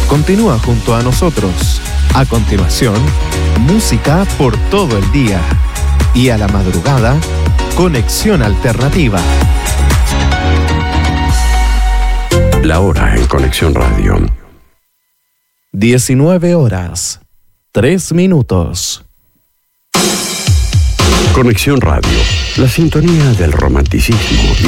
Continúa junto a nosotros. A continuación, música por todo el día. Y a la madrugada, Conexión Alternativa. La hora en Conexión Radio. 19 horas, 3 minutos. Conexión Radio, la sintonía del romanticismo y